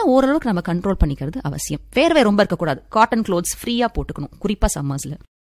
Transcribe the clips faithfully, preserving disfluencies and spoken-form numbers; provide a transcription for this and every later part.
இதெல்லாம் ஓரளவுக்கு நம்ம கண்ட்ரோல் பண்ணிக்கிறது அவசியம். வேர்வை ரொம்ப இருக்கக்கூடாது. காட்டன் க்ளோத்ஸ் ஃப்ரீயா போட்டுக்கணும், குறிப்பா சம்மர்ஸ்ல.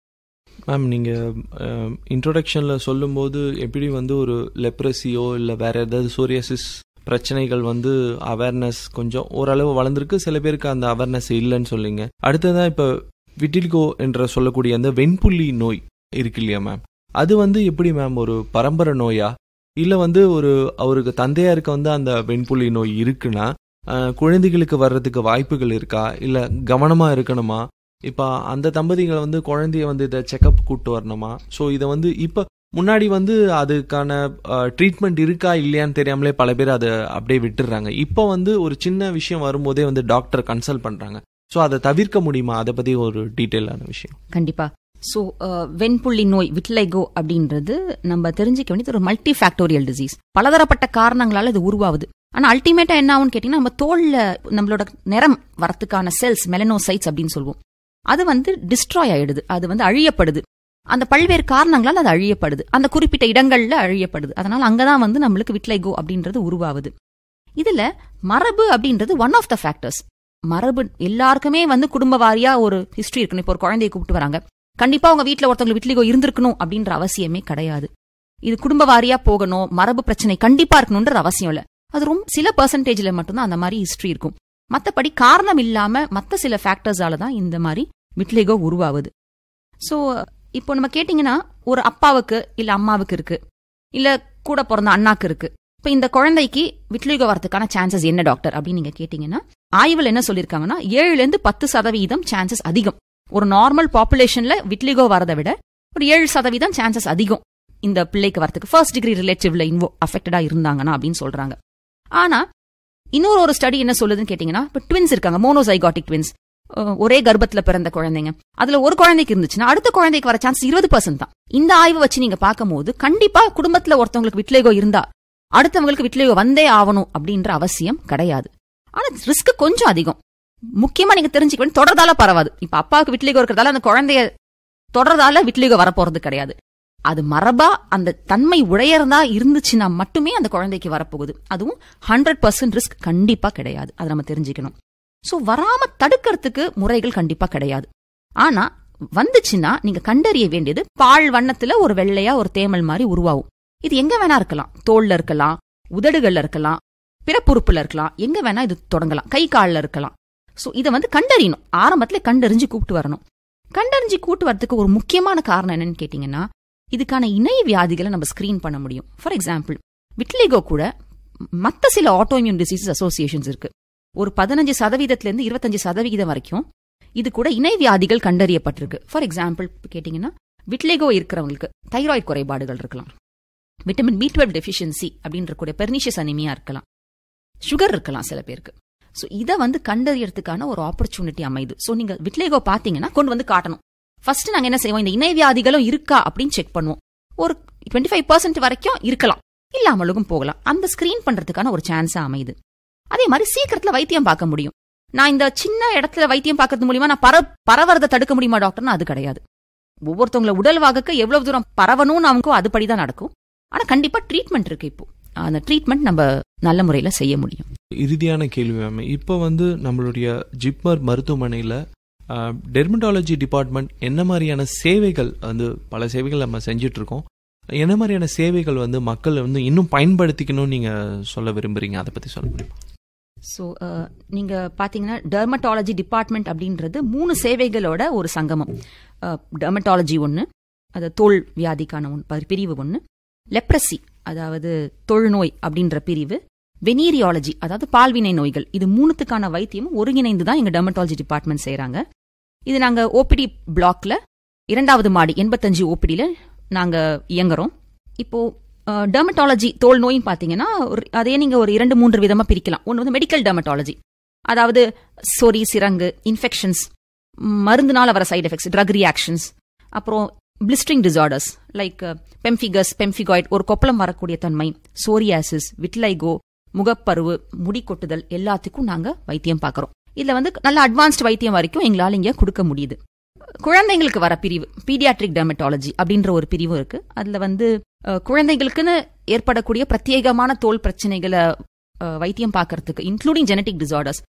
மேம், நீங்கள் இன்ட்ரோடக்ஷனில் சொல்லும்போது எப்படி வந்து ஒரு லெப்ரஸியோ இல்லை வேற ஏதாவது சோரியாசிஸ் பிரச்சனைகள் வந்து அவேர்னஸ் கொஞ்சம் ஓரளவு வளர்ந்துருக்கு, சில பேருக்கு அந்த அவேர்னஸ் இல்லைன்னு சொல்லிங்க. அடுத்ததான் இப்போ விட்டிலிகோ என்ற சொல்லக்கூடிய அந்த வெண்புள்ளி நோய் இருக்கு இல்லையா மேம், அது வந்து எப்படி மேம் ஒரு பரம்பரை நோயா இல்லை வந்து ஒரு அவருக்கு தந்தையாருக்கு வந்து அந்த வெண்புள்ளி நோய் இருக்குன்னா குழந்தைகளுக்கு வர்றதுக்கு வாய்ப்புகள் இருக்கா, இல்லை கவனமாக இருக்கணுமா? இப்போ அந்த தம்பதிகளை வந்து குழந்தைய வந்து இதை செக்அப் கூப்பிட்டு வரணுமா? ஸோ இதை வந்து இப்போ முன்னாடி வந்து அதுக்கான ட்ரீட்மெண்ட் இருக்கா இல்லையான்னு தெரியாமலே பல பேர் அதை அப்படியே விட்டுடுறாங்க. இப்போ வந்து ஒரு சின்ன விஷயம் வரும்போதே வந்து டாக்டர் கன்சல்ட் பண்ணுறாங்க. ஸோ அதை தவிர்க்க முடியுமா? அதை பற்றி ஒரு டீட்டெயிலான விஷயம். கண்டிப்பா. ஸோ வெண்புள்ளி நோய் விட்லைகோ அப்படின்றது நம்ம தெரிஞ்சுக்க வேண்டியது ஒரு மல்டி ஃபேக்டோரியல் டிசீஸ். பலதரப்பட்ட காரணங்களால இது உருவாகுது. ஆனா அல்டிமேட்டா என்ன ஆகும்னு கேட்டீங்கன்னா, நம்ம தோல்ல நம்மளோட நிறம் வரத்துக்கான செல்ஸ் மெலனோசைட்ஸ் அப்படின்னு சொல்லுவோம், அது வந்து டிஸ்ட்ராய் ஆயிடுது, அது வந்து அழியப்படுது. அந்த பல்வேறு காரணங்களால் அது அழியப்படுது, அந்த குறிப்பிட்ட இடங்கள்ல அழியப்படுது. அதனால அங்கதான் வந்து நம்மளுக்கு விட்லைகோ அப்படின்றது உருவாகுது. இதுல மரபு அப்படின்றது ஒன் ஆஃப் த ஃபேக்டர்ஸ். மரபு எல்லாருக்குமே வந்து குடும்ப வாரியா ஒரு ஹிஸ்டரி இருக்கணும். இப்போ ஒரு குழந்தையை கூப்பிட்டு வராங்க, கண்டிப்பா உங்க வீட்டுல ஒருத்தவங்களுக்கு விட்லிகோ இருந்திருக்கணும் அப்படின்ற அவசியமே கிடையாது. இது குடும்ப வாரியா போகணும், மரபு பிரச்சனை கண்டிப்பா இருக்கணும்ன்ற அவசியம் இல்ல. அது ரொம்ப சில பெர்சன்டேஜ்ல மட்டும்தான் அந்த மாதிரி ஹிஸ்டரி இருக்கும். மத்தபடி காரணம் இல்லாம மத்த சில ஃபேக்டர்ஸால தான் இந்த மாதிரி விட்லிகோ உருவாகுது. சோ இப்போ நம்ம கேட்டீங்கன்னா, ஒரு அப்பாவுக்கு இல்ல அம்மாவுக்கு இருக்கு, இல்ல கூட பிறந்த அண்ணாக்கு இருக்கு. இப்ப இந்த குழந்தைக்கு விட்லிகோ வரதுக்கான சான்சஸ் என்ன டாக்டர் அப்படின்னு நீங்க கேட்டீங்கன்னா, ஆய்வுல என்ன சொல்லிருக்காங்கன்னா, ஏழுல இருந்து பத்து சதவீதம் சான்சஸ் அதிகம். ஒரு நார்மல் பாப்புலேஷன்ல விட்லிகோ வரதை விட ஒரு ஏழு சதவீதம் சான்சஸ் அதிகம் இந்த பிள்ளைக்கு வரதுக்கு, ஃபர்ஸ்ட் டிகிரி ரிலேட்டிவ்ல இன்வோ அஃபெக்டடா இருந்தாங்கன்னா அப்படின்னு சொல்றாங்க. ஆனா இன்னொரு ஒரு ஸ்டடி என்ன சொல்லுதுன்னு கேட்டீங்கன்னா, இப்ப ட்வின்ஸ் இருக்காங்க, மோனோசைகாட்டிக் ட்வின்ஸ், ஒரே கர்ப்பத்துல பிறந்த குழந்தைங்க, அதுல ஒரு குழந்தைக்கு இருந்துச்சுன்னா அடுத்த குழந்தைக்கு வர சான்ஸ் இருபது பர்சன்ட் தான். இந்த ஆய்வு வச்சு நீங்க பார்க்கும் போது கண்டிப்பா குடும்பத்துல ஒருத்தவங்களுக்கு விட்லிகோ இருந்தா அடுத்தவங்களுக்கு விட்லிகோ வந்தே ஆகணும் அப்படின்ற அவசியம் கிடையாது. ஆனா ரிஸ்க் கொஞ்சம் அதிகம். முக்கியமா நீங்க தெரிஞ்சுக்க வேண்டிய, தொடர்தால பரவாது. இப்ப அப்பாவுக்கு விட்லிகோ இருக்கிறதால அந்த குழந்தைய தொடர்தால விட்லிகோ வரப்போறது கிடையாது. அது மரபா அந்த தன்மை உடையறதா இருந்துச்சுன்னா மட்டுமே அந்த குழந்தைக்கு வரப்போகுது. அதுவும் ஹண்ட்ரட் பர்சன்ட் ரிஸ்க் கண்டிப்பா கிடையாது. அதை நம்ம தெரிஞ்சுக்கணும். சோ வராம தடுக்கிறதுக்கு முறைகள் கண்டிப்பா கிடையாது. ஆனா வந்துச்சுன்னா நீங்க கண்டறிய வேண்டியது, பால் வண்ணத்துல ஒரு வெள்ளையா ஒரு தேமல் மாதிரி உருவாகும். இது எங்க வேணா இருக்கலாம், தோல்ல இருக்கலாம், உதடுகள்ல இருக்கலாம், பிறப்புறுப்புல இருக்கலாம், எங்க வேணா இது தொடங்கலாம், கை கால்ல இருக்கலாம். சோ இதை வந்து கண்டறியணும். ஆரம்பத்துல கண்டறிஞ்சு கூப்பிட்டு வரணும். கண்டறிஞ்சு கூட்டு வரதுக்கு ஒரு முக்கியமான காரணம் என்னன்னு கேட்டீங்கன்னா, இதுக்கான இணை வியாதிகளை நம்ம ஸ்கிரீன் பண்ண முடியும். ஃபார் எக்ஸாம்பிள், விட்லிகோ கூட மத்த சில ஆட்டோஇம்யூன் டிசீசஸ் அசோசியேஷன்ஸ் இருக்கு. ஒரு பதினஞ்சு சதவீதத்துல இருந்து இருபத்தஞ்சு சதவீதம் வரைக்கும் இது கூட இணை வியாதிகள் கண்டறியப்பட்டிருக்கு. ஃபார் எக்ஸாம்பிள் கேட்டீங்கன்னா, விட்லிகோ இருக்கிறவங்களுக்கு தைராய்டு குறைபாடுகள் இருக்கலாம், விட்டமின் பி டுவெல்வ் டெஃபிஷியன்சி அப்படின்ற கூட பெர்னிஷியஸ் அனிமியா இருக்கலாம், சுகர் இருக்கலாம் சில பேருக்கு. சோ இதை வந்து கண்டறியறதுக்கான ஒரு ஆப்பர்ச்சுனிட்டி அமைது. சோ நீங்க விட்லிகோ பாத்தீங்கன்னா கொண்டு வந்து காட்டணும். ஃபர்ஸ்ட் நாங்க என்ன செய்வோம், இந்த இணை வியாதிகளும் இருக்கா அப்படின்னு செக் பண்ணுவோம். ஒரு டுவெண்ட்டி ஃபைவ் பர்சன்ட் வரைக்கும் இருக்கலாம், இல்லாமலும் போகலாம். அந்த ஸ்கிரீன் பண்றதுக்கான ஒரு சான்ஸா அமைது. அதே மாதிரி சீக்கிரத்துல வைத்தியம் பார்க்க முடியும். நான் இந்த சின்ன இடத்துல வைத்தியம் பார்க்கறது மூலியமா நான் பர பரவறதை தடுக்க முடியுமா டாக்டர்னா அது கிடையாது. ஒவ்வொருத்தவங்கள உடல் வாகக்கு எவ்வளவு தூரம் பரவணும்னு அவங்களுக்கும் அதுபடிதான் நடக்கும். ஆனா கண்டிப்பா ட்ரீட்மெண்ட் இருக்கு. இப்போ அந்த ட்ரீட்மெண்ட் நம்ம நல்ல முறையில செய்ய முடியும். இறுதியான கேள்வி மேம், இப்போ வந்து நம்மளுடைய ஜிப்மர் மருத்துவமனையில டெர்மட்டாலஜி டிபார்ட்மெண்ட் என்ன மாதிரியான சேவைகள் வந்து, பல சேவைகள் நம்ம செஞ்சுட்டு இருக்கோம், என்ன மாதிரியான சேவைகள் வந்து மக்கள் வந்து இன்னும் பயன்படுத்திக்கணும்னு நீங்க சொல்ல விரும்புறீங்க, அதை பத்தி சொல்ல முடியுமா? ஸோ நீங்க பாத்தீங்கன்னா, டெர்மட்டாலஜி டிபார்ட்மெண்ட் அப்படின்றது மூணு சேவைகளோட ஒரு சங்கமம். டெர்மட்டாலஜி ஒன்று, அது தோல் வியாதிக்கான ஒன்று பிரிவு ஒன்று, லெப்ரசி அதாவது தொழுநோய் அப்படின்ற பிரிவு, வெனீரியாலஜி அதாவது பால்வினை நோய்கள், இது மூணுத்துக்கான வைத்தியமும் ஒருங்கிணைந்து தான் எங்க டெர்மட்டாலஜி டிபார்ட்மெண்ட் செய்யறாங்க. இது நாங்க ஓபிடி பிளாக்ல இரண்டாவது மாடி எண்பத்தஞ்சு ஓபிடியில நாங்க இயங்குறோம். இப்போ டெர்மட்டாலஜி தோல் நோயும் பாத்தீங்கன்னா அதே நீங்க ஒரு இரண்டு மூன்று விதமா பிரிக்கலாம். ஒன்று வந்து மெடிக்கல் டெர்மட்டாலஜி, அதாவது சொறி, சிரங்கு, இன்ஃபெக்ஷன்ஸ், மருந்துனால வர சைடு எஃபெக்ட்ஸ், ட்ரக் ரியாக்ஷன்ஸ், அப்புறம் blistering disorders like pemphigus, pemphigoid, ஒரு கொப்பளம் வரக்கூடிய தன்மை, சோரியாசிஸ், விட்லிகோ, முகப்பருவு, முடி கொட்டுதல், எல்லாத்துக்கும் நாங்க வைத்தியம் பார்க்கறோம். இதுல வந்து நல்ல அட்வான்ஸ்ட் வைத்தியம் வரைக்கும் எங்களால இங்க கொடுக்க முடியுது. குழந்தைங்களுக்கு வர பிரிவு பீடியாட்ரிக் டெர்மட்டாலஜி அப்படின்ற ஒரு பிரிவு இருக்கு. அதுல வந்து குழந்தைகளுக்குன்னு ஏற்படக்கூடிய பிரத்யேகமான தோல் பிரச்சனைகளை வைத்தியம் பார்க்கறதுக்கு, இன்க்ளூடிங் ஜெனடிக் டிசார்டர்ஸ்,